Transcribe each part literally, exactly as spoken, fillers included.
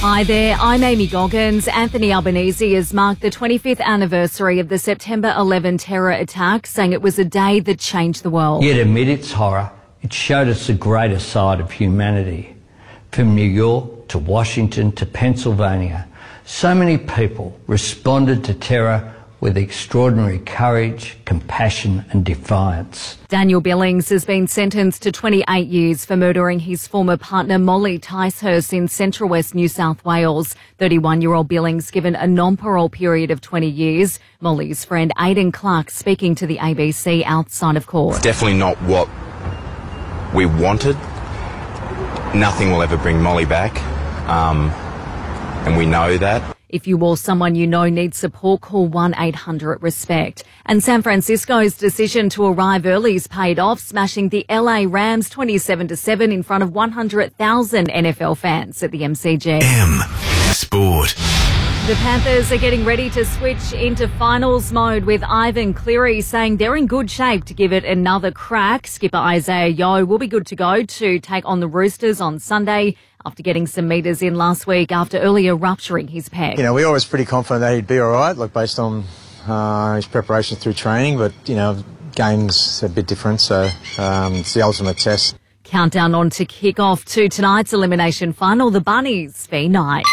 Hi there, I'm Amy Goggins. Anthony Albanese has marked the twenty-fifth anniversary of the September eleventh terror attack, saying it was a day that changed the world. Yet amid its horror, it showed us the greater side of humanity. From New York to Washington to Pennsylvania, so many people responded to terror with extraordinary courage, compassion and defiance. Daniel Billings has been sentenced to twenty-eight years for murdering his former partner Molly Ticehurst in Central West New South Wales. thirty-one-year-old Billings given a non-parole period of twenty years. Molly's friend Aidan Clark speaking to the A B C outside of court. Definitely not what we wanted. Nothing will ever bring Molly back, um, and we know that. If you or someone you know needs support, call one eight hundred RESPECT. And San Francisco's decision to arrive early's paid off, smashing the L A Rams twenty-seven to seven in front of one hundred thousand N F L fans at the M C G. M Sport. The Panthers are getting ready to switch into finals mode, with Ivan Cleary saying they're in good shape to give it another crack. Skipper Isaiah Yeo will be good to go to take on the Roosters on Sunday after getting some metres in last week after earlier rupturing his pec. You know, we were always pretty confident that he'd be all right, like based on uh, his preparation through training, but, you know, game's a bit different, so um, it's the ultimate test. Countdown on to kick off to tonight's elimination final, the Bunnies v Knights.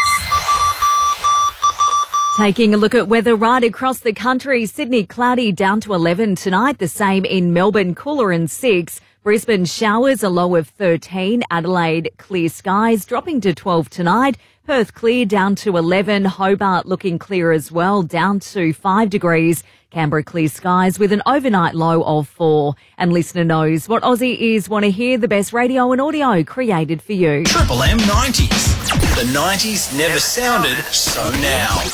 Taking a look at weather right across the country, Sydney cloudy down to eleven tonight, the same in Melbourne, cooler and six. Brisbane showers, a low of thirteen. Adelaide clear skies, dropping to twelve tonight. Perth clear down to eleven. Hobart looking clear as well, down to five degrees. Canberra clear skies with an overnight low of four. And listener knows what Aussie ears want to hear, the best radio and audio created for you. Triple M nineties. The nineties never sounded so now.